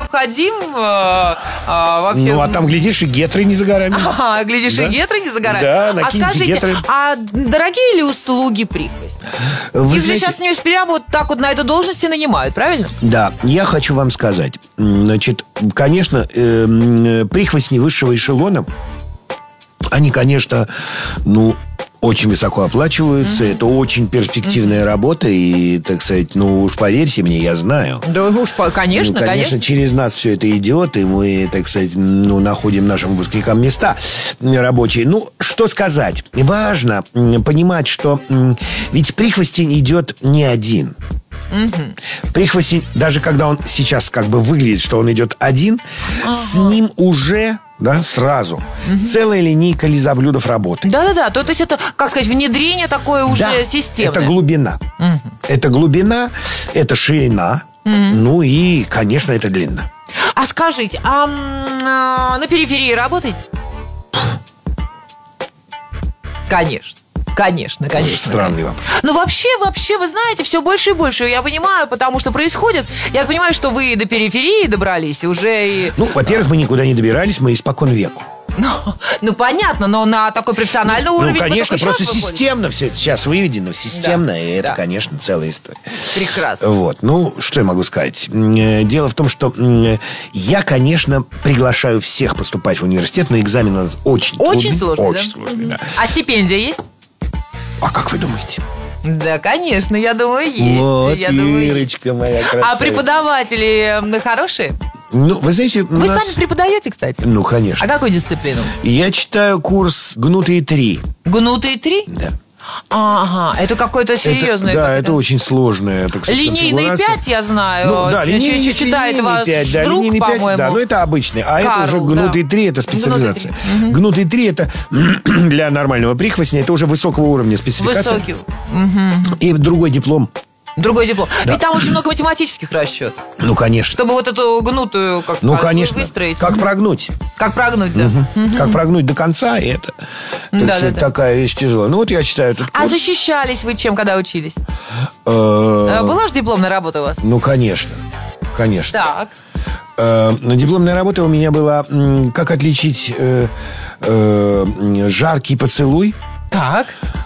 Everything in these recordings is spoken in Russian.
необходим вообще. Ну, а там, глядишь, и гетры не за горами. Глядишь, Да. и гетры не за горами. Да, А накиньте скажите, гетры. а дорогие ли услуги прихвостня? Вы Их же знаете- сейчас с ними прямо вот так вот на эту должность и нанимают, правильно? Да, я хочу вам сказать. Значит, конечно, прихвостни высшего эшелона, они, конечно, очень высоко оплачиваются. Это очень перспективная работа. И, так сказать, уж поверьте мне, я знаю. Да уж, конечно, конечно, через нас все это идет, и мы, так сказать, находим нашим выпускникам места рабочие. Что сказать? Важно понимать, что ведь прихвостень идет не один. Прихвостень, даже когда он сейчас как бы выглядит, что он идет один, с ним уже... Да, сразу. Целая линейка лизоблюдов работает. Да-да-да, то есть это, как сказать, внедрение такое уже системное. Это глубина. Это глубина, это ширина, и, конечно, это длина. А скажите, на периферии работаете? Конечно. Странный вопрос. Вообще, вы знаете, все больше и больше. Я понимаю, потому что происходит. Я понимаю, что вы до периферии добрались уже и... Во-первых, мы никуда не добирались, мы испокон веку. Понятно, но на такой профессиональный уровень... конечно, просто системно все это сейчас выведено, системно, и это, да. конечно, целая история. Прекрасно. Вот, что я могу сказать? Дело в том, что я, конечно, приглашаю всех поступать в университет, но экзамен у нас очень Очень трудный, сложный, очень сложный, да. А стипендия есть? А как вы думаете? Да, конечно, я думаю, есть. Вот, Я думаю, есть. Ирочка моя красавица. А преподаватели хорошие? Вы знаете, Вы сами преподаете, кстати? Конечно. А какую дисциплину? Я читаю курс «Гнутые 3». «Гнутые 3»? Да. Ага, это какое-то серьезное. Это очень сложное, так сказать, линейный 5, я знаю. Линейный читает ваш 5, да, друг, линейный 5, по-моему. да, но это обычный. А Карл, это уже гнутый 3, это специализация. Гнутый 3 это для нормального прихвостня, это уже высокого уровня спецификация. Высокий. И другой диплом. Другой диплом. Да. Ведь там очень много математических расчетов. Конечно. Чтобы вот эту гнутую, как сказать, конечно. выстроить. Как прогнуть. Как прогнуть, да. Как прогнуть до конца, и это такая вещь тяжелая. Я читаю этот курс. А защищались вы чем, когда учились? Была же дипломная работа у вас? Конечно. Так. Но дипломная работа у меня была «Как отличить жаркий поцелуй Так.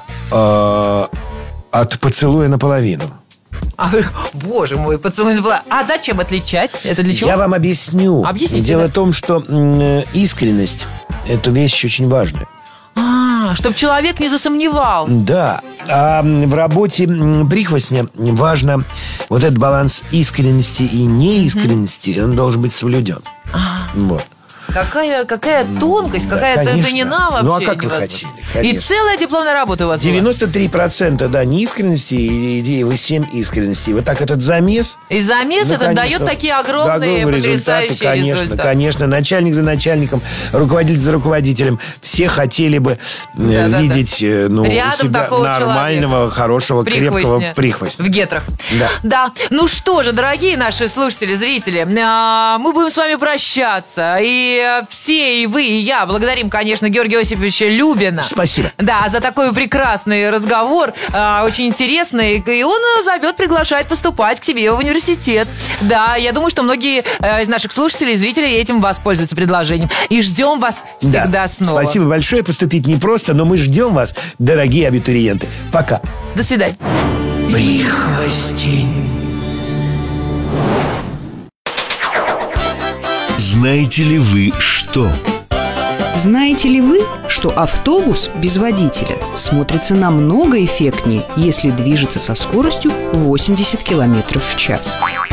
от поцелуя наполовину». Боже мой, поцелуй была. А зачем отличать? Это для чего? Я вам объясню. Объясните. Дело в том, что искренность – это вещь очень важная. Чтобы человек не засомневал. Да. А в работе прихвостня важно вот этот баланс искренности и неискренности, он должен быть соблюден. Вот. Какая тонкость, какая тонина вообще. А как вы хотели? Конечно. И целая дипломная работа у вас 93%, да, неискренности и 7 искренности. Вот так этот замес. И замес это дает такие огромные потрясающие результаты. Конечно. Начальник за начальником, руководитель за руководителем. Все хотели бы видеть у себя нормального, хорошего, крепкого прихвостня. В гетрах. Да. Ну что же, дорогие наши слушатели, зрители, мы будем с вами прощаться. И все, и вы, и я благодарим, конечно, Георгия Осиповича Любина. Спасибо. Да, за такой прекрасный разговор, очень интересный. И он зовет, приглашает поступать к себе в университет. Да, я думаю, что многие из наших слушателей и зрителей этим воспользуются предложением. И ждем вас всегда снова. Спасибо большое. Поступить непросто, но мы ждем вас, дорогие абитуриенты. Пока. До свидания. Прихвостень. Знаете ли вы что? Знаете ли вы, что автобус без водителя смотрится намного эффектнее, если движется со скоростью 80 км в час?